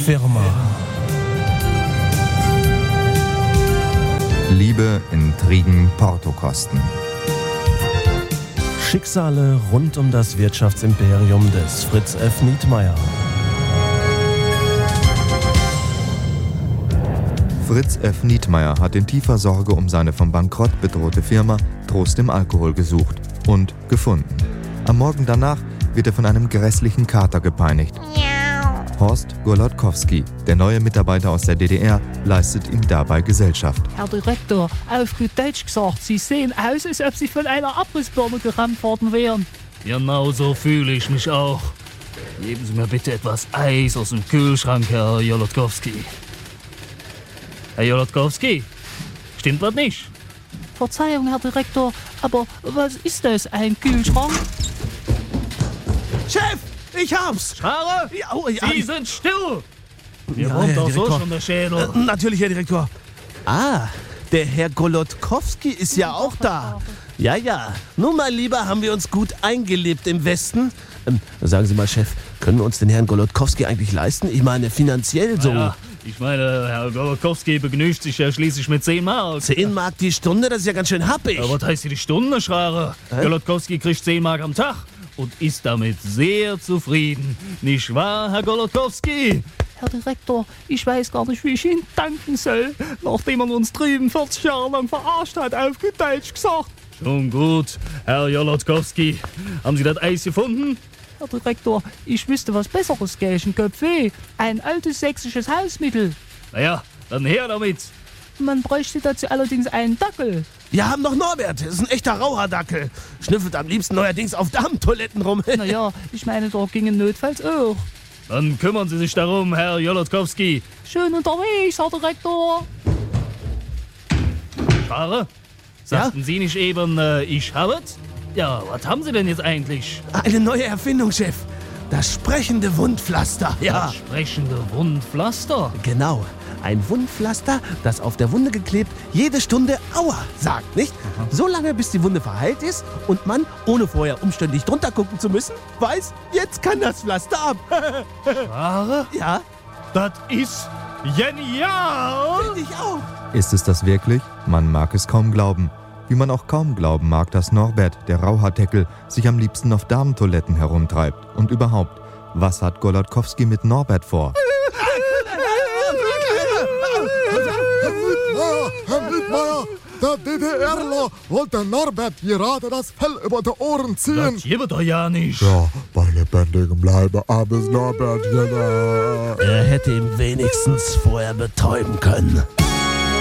Firma. Liebe, Intrigen, Portokosten. Schicksale rund um das Wirtschaftsimperium des Fritz F. Nietmeyer. Fritz F. Nietmeyer hat in tiefer Sorge um seine vom Bankrott bedrohte Firma Trost im Alkohol gesucht und gefunden. Am Morgen danach wird er von einem grässlichen Kater gepeinigt. Horst Golodkowski, der neue Mitarbeiter aus der DDR, leistet ihm dabei Gesellschaft. Herr Direktor, auf gut Deutsch gesagt, Sie sehen aus, als ob Sie von einer Abrissbirne gerammt worden wären. Genau so fühle ich mich auch. Geben Sie mir bitte etwas Eis aus dem Kühlschrank, Herr Jolodkowski. Herr Jolodkowski, stimmt was nicht? Verzeihung, Herr Direktor, aber was ist das, ein Kühlschrank? Chef, ich hab's! Schare, Ja, oh, ja, Sie sind still! Mir Ja, wurmt Herr doch so Direktor. schon der Schädel. Natürlich, Herr Direktor. Ah, der Herr Golodkowski ist ja auch da. Ja. Nun mal lieber, haben wir uns gut eingelebt im Westen. Sagen Sie mal, Chef, können wir uns den Herrn Golodkowski eigentlich leisten? Ich meine, finanziell so. Ja, ich meine, Herr Golodkowski begnügt sich ja schließlich mit 10 Mark. 10 Mark die Stunde, das ist ja ganz schön happig. Aber was heißt hier die Stunde, Schrare? Golodkowski kriegt 10 Mark am Tag und ist damit sehr zufrieden. Nicht wahr, Herr Golodkowski? Herr Direktor, ich weiß gar nicht, wie ich Ihnen danken soll, nachdem man uns drüben 40 Jahre lang verarscht hat, auf gut Deutsch gesagt. Schon gut, Herr Jolodkowski. Haben Sie das Eis gefunden? Herr Direktor, ich wüsste was Besseres gegen Kopfweh. Ein altes sächsisches Hausmittel. Naja, dann her damit. Man bräuchte dazu allerdings einen Dackel. Wir haben noch Norbert, das ist ein echter Rauherdackel. Schnüffelt am liebsten neuerdings auf Damentoiletten rum. Naja, ich meine, da gingen notfalls auch. Dann kümmern Sie sich darum, Herr Jolodkowski. Schön unterwegs, Herr Direktor. Schare? Sagten Sie nicht eben, ich hab's? Ja, was haben Sie denn jetzt eigentlich? Eine neue Erfindung, Chef. Das sprechende Wundpflaster. Das sprechende Wundpflaster. Genau. Ein Wundpflaster, das auf der Wunde geklebt jede Stunde Aua sagt, nicht? So lange, bis die Wunde verheilt ist und man, ohne vorher umständlich drunter gucken zu müssen, weiß, jetzt kann das Pflaster ab. Schare? Ja, Das ist genial! finde ich auch. Ist es das wirklich? Man mag es kaum glauben. Wie man auch kaum glauben mag, dass Norbert, der Rauhardeckel, sich am liebsten auf Damentoiletten herumtreibt. Und überhaupt, was hat Golodkowski mit Norbert vor? Herr Nietmeyer, der DDRler wollte Norbert gerade das Fell über die Ohren ziehen. Das gibt doch ja nicht. Ja, bei lebendigem Leibe, armes Norbert, genau. Er hätte ihn wenigstens vorher betäuben können.